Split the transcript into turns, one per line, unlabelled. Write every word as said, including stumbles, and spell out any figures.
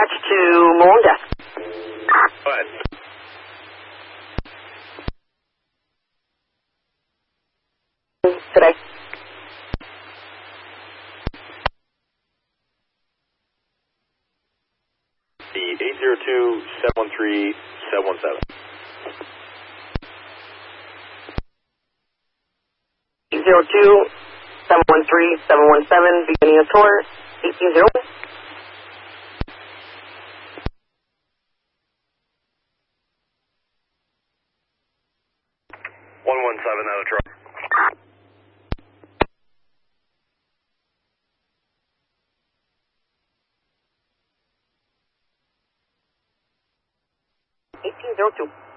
dispatch to Malone Desk.
Go ahead.
Today.
The eight zero two, seven one three, seven one seven.
eight zero two, seven one three, seven one seven, beginning of tour, eighteen zero.
one one seven out of truck.
eighteen zero two.